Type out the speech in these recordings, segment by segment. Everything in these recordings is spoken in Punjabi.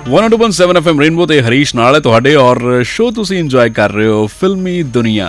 102.7 FM रेनबो ते हरीश नाल है तुहाडे और शो तुसी इंजॉय कर रहे हो फिल्मी दुनिया।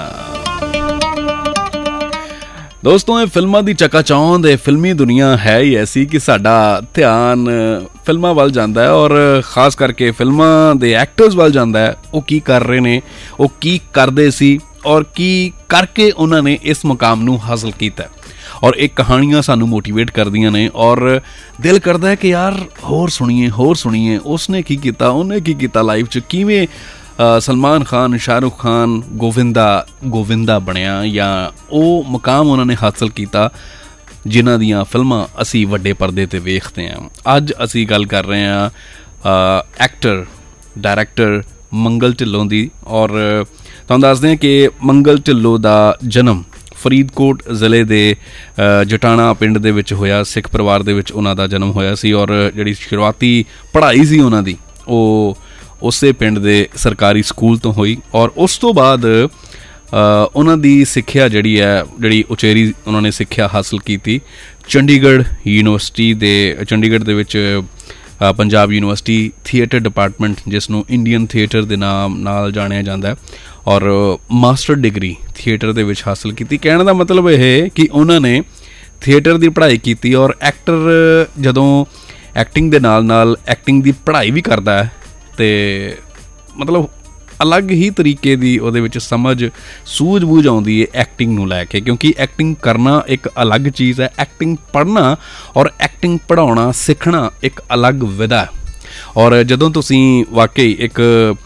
दोस्तों ये फिल्मां दी चकाचौंध फिल्मी दुनिया है ही ऐसी कि साडा ध्यान फिल्मां वल जांदा है और खास करके फिल्मां दे एक्टर्स वल जांदा है। वो की कर रहे ने, वो की करदे सी और की करके उन्होंने इस मुकाम नूं हासिल कीता और एक कहानियां सानू मोटिवेट करदियां ने और दिल करदा है कि यार होर सुनिए उसने की कीता, उन्हें की कीता लाइफ च, किवें सलमान खान, शाहरुख खान गोविंदा बनया या वो मुकाम उन्होंने हासिल किया जिन्हां दियां फिल्मां असी वड्डे पर्दे ते वेखते हैं। अज असी गल कर रहे हैं एक्टर डायरैक्टर मंगल ढिल्लों दी और तुहानूं दसदे हैं कि मंगल ढिल्लों दा जन्म फरीदकोट ज़िले दे जटाणा पिंड दे विच होया। सिख परिवार दे विच उन्हां दा जन्म होया सी और जिहड़ी शुरुआती पढ़ाई सी उन्हां दी ਉਹ ਉਸੇ ਪਿੰਡ ਦੇ ਸਰਕਾਰੀ ਸਕੂਲ ਤੋਂ ਹੋਈ ਔਰ ਉਸ ਤੋਂ ਬਾਅਦ ਉਹਨਾਂ ਦੀ ਸਿੱਖਿਆ ਜਿਹੜੀ ਉਚੇਰੀ ਉਹਨਾਂ ਨੇ ਸਿੱਖਿਆ ਹਾਸਲ ਕੀਤੀ ਚੰਡੀਗੜ੍ਹ ਯੂਨੀਵਰਸਿਟੀ ਦੇ ਚੰਡੀਗੜ੍ਹ ਦੇ ਵਿੱਚ ਪੰਜਾਬ ਯੂਨੀਵਰਸਿਟੀ ਥੀਏਟਰ ਡਿਪਾਰਟਮੈਂਟ ਜਿਸ ਨੂੰ ਇੰਡੀਅਨ ਥੀਏਟਰ ਦੇ ਨਾਮ ਨਾਲ ਜਾਣਿਆ ਜਾਂਦਾ ਹੈ ਔਰ ਮਾਸਟਰ ਡਿਗਰੀ ਥੀਏਟਰ ਦੇ ਵਿੱਚ ਹਾਸਲ ਕੀਤੀ। ਕਹਿਣ ਦਾ ਮਤਲਬ ਇਹ ਕਿ ਉਹਨਾਂ ਨੇ ਥੀਏਟਰ ਦੀ ਪੜ੍ਹਾਈ ਕੀਤੀ ਔਰ ਐਕਟਰ ਜਦੋਂ ਐਕਟਿੰਗ ਦੇ ਨਾਲ ਐਕਟਿੰਗ ਦੀ ਪੜ੍ਹਾਈ ਵੀ ਕਰਦਾ ਹੈ ਤੇ ਮਤਲਬ ਅਲੱਗ ਹੀ ਤਰੀਕੇ ਦੀ ਉਹਦੇ ਵਿੱਚ ਸਮਝ ਸੂਝ-ਬੂਝ ਆਉਂਦੀ ਹੈ ਐਕਟਿੰਗ ਨੂੰ ਲੈ ਕੇ, ਕਿਉਂਕਿ ਐਕਟਿੰਗ ਕਰਨਾ ਇੱਕ ਅਲੱਗ ਚੀਜ਼ ਹੈ, ਐਕਟਿੰਗ ਪੜ੍ਹਨਾ ਔਰ ਐਕਟਿੰਗ ਪੜ੍ਹਾਉਣਾ ਸਿੱਖਣਾ ਇੱਕ ਅਲੱਗ ਵਿਧਾ ਹੈ। ਔਰ ਜਦੋਂ ਤੁਸੀਂ ਵਾਕਈ ਇੱਕ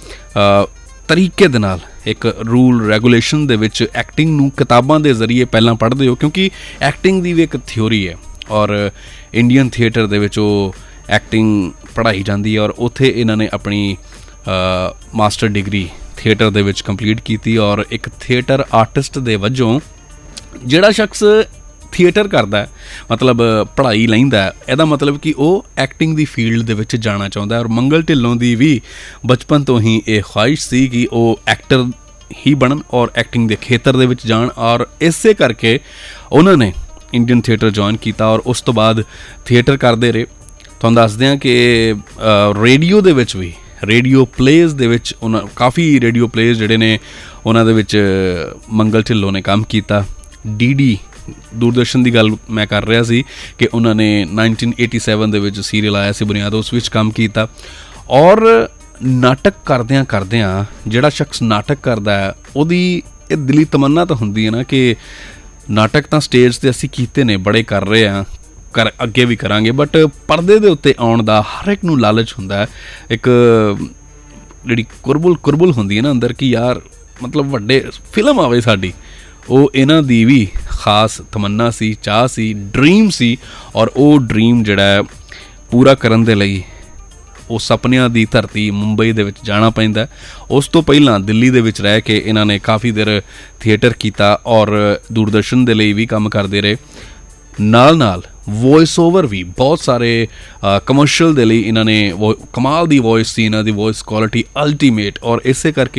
ਤਰੀਕੇ ਦੇ ਨਾਲ ਇੱਕ ਰੂਲ ਰੈਗੂਲੇਸ਼ਨ ਦੇ ਵਿੱਚ ਐਕਟਿੰਗ ਨੂੰ ਕਿਤਾਬਾਂ ਦੇ ਜ਼ਰੀਏ ਪਹਿਲਾਂ ਪੜ੍ਹਦੇ ਹੋ, ਕਿਉਂਕਿ ਐਕਟਿੰਗ ਦੀ ਵੀ ਇੱਕ ਥਿਊਰੀ ਹੈ ਔਰ ਇੰਡੀਅਨ ਥੀਏਟਰ ਦੇ ਵਿੱਚ ਉਹ ਐਕਟਿੰਗ ਪੜ੍ਹਾਈ ਜਾਂਦੀ ਹੈ ਔਰ ਉੱਥੇ ਇਹਨਾਂ ਨੇ ਆਪਣੀ ਮਾਸਟਰ ਡਿਗਰੀ ਥੀਏਟਰ ਦੇ ਵਿੱਚ ਕੰਪਲੀਟ ਕੀਤੀ ਔਰ ਇੱਕ ਥੀਏਟਰ ਆਰਟਿਸਟ ਦੇ ਵਜੋਂ ਜਿਹੜਾ ਸ਼ਖਸ ਥੀਏਟਰ ਕਰਦਾ ਹੈ ਮਤਲਬ ਪੜ੍ਹਾਈ ਲੈਂਦਾ ਹੈ, ਇਹਦਾ ਮਤਲਬ ਕਿ ਉਹ ਐਕਟਿੰਗ ਦੀ ਫੀਲਡ ਦੇ ਵਿੱਚ ਜਾਣਾ ਚਾਹੁੰਦਾ ਔਰ ਮੰਗਲ ਢਿੱਲੋਂ ਦੀ ਵੀ ਬਚਪਨ ਤੋਂ ਹੀ ਇਹ ਖੁਆਇਸ਼ ਸੀ ਕਿ ਉਹ ਐਕਟਰ ਹੀ ਬਣਨ ਔਰ ਐਕਟਿੰਗ ਦੇ ਖੇਤਰ ਦੇ ਵਿੱਚ ਜਾਣ ਔਰ ਇਸੇ ਕਰਕੇ ਉਹਨਾਂ ਨੇ ਇੰਡੀਅਨ ਥੀਏਟਰ ਜੁਆਇਨ ਕੀਤਾ ਔਰ ਉਸ ਤੋਂ ਬਾਅਦ ਥੀਏਟਰ ਕਰਦੇ ਰਹੇ। ਤੁਹਾਨੂੰ ਦੱਸਦੇ ਹਾਂ ਕਿ ਰੇਡੀਓ ਦੇ ਵਿੱਚ ਵੀ ਰੇਡੀਓ ਪਲੇਜ਼ ਦੇ ਵਿੱਚ ਉਹਨਾਂ ਕਾਫੀ ਰੇਡੀਓ ਪਲੇਜ਼ ਜਿਹੜੇ ਨੇ ਉਹਨਾਂ ਦੇ ਵਿੱਚ ਮੰਗਲ ਢਿੱਲੋਂ ਨੇ ਕੰਮ ਕੀਤਾ। ਡੀ ਦੂਰਦਰਸ਼ਨ ਦੀ ਗੱਲ ਮੈਂ ਕਰ ਰਿਹਾ ਸੀ ਕਿ ਉਹਨਾਂ ਨੇ 1987 ਦੇ ਵਿੱਚ ਸੀਰੀਅਲ ਆਇਆ ਸੀ ਬੁਨਿਆਦ, ਉਸ ਵਿੱਚ ਕੰਮ ਕੀਤਾ ਔਰ ਨਾਟਕ ਕਰਦਿਆਂ ਜਿਹੜਾ ਸ਼ਖਸ ਨਾਟਕ ਕਰਦਾ ਹੈ ਉਹਦੀ ਇਹ ਦਿਲੀ ਤਮੰਨਾ ਤਾਂ ਹੁੰਦੀ ਹੈ ਨਾ ਕਿ ਨਾਟਕ ਤਾਂ ਸਟੇਜ 'ਤੇ ਅਸੀਂ ਕੀਤੇ ਨੇ, ਬੜੇ ਕਰ ਰਹੇ ਹਾਂ, ਅੱਗੇ ਵੀ ਕਰਾਂਗੇ, ਬਟ ਪਰਦੇ ਦੇ ਉੱਤੇ ਆਉਣ ਦਾ ਹਰ ਇੱਕ ਨੂੰ ਲਾਲਚ ਹੁੰਦਾ ਹੈ। ਇੱਕ ਜਿਹੜੀ ਕੁਰਬੁਲ ਹੁੰਦੀ ਹੈ ਨਾ ਅੰਦਰ ਕਿ ਯਾਰ ਮਤਲਬ ਵੱਡੇ ਫਿਲਮ ਆਵੇ ਸਾਡੀ, ਉਹ ਇਹਨਾਂ ਦੀ ਵੀ ਖਾਸ ਤਮੰਨਾ ਸੀ, ਚਾਹ ਸੀ, ਡਰੀਮ ਸੀ ਔਰ ਉਹ ਡਰੀਮ ਜਿਹੜਾ ਪੂਰਾ ਕਰਨ ਦੇ ਲਈ ਉਹ ਸੁਪਨਿਆਂ ਦੀ ਧਰਤੀ ਮੁੰਬਈ ਦੇ ਵਿੱਚ ਜਾਣਾ ਪੈਂਦਾ। ਉਸ ਤੋਂ ਪਹਿਲਾਂ ਦਿੱਲੀ ਦੇ ਵਿੱਚ ਰਹਿ ਕੇ ਇਹਨਾਂ ਨੇ ਕਾਫੀ ਦੇਰ ਥੀਏਟਰ ਕੀਤਾ ਔਰ ਦੂਰਦਰਸ਼ਨ ਦੇ ਲਈ ਵੀ ਕੰਮ ਕਰਦੇ ਰਹੇ। ਨਾਲ ਵੋਇਸ ਓਵਰ ਵੀ ਬਹੁਤ ਸਾਰੇ ਕਮਰਸ਼ੀਅਲ ਦੇ ਲਈ ਇਹਨਾਂ ਨੇ ਕਮਾਲ ਦੀ ਵੋਇਸ ਸੀ, ਇਹਨਾਂ ਦੀ ਵੋਇਸ ਕੁਆਲਿਟੀ ਅਲਟੀਮੇਟ ਔਰ ਇਸੇ ਕਰਕੇ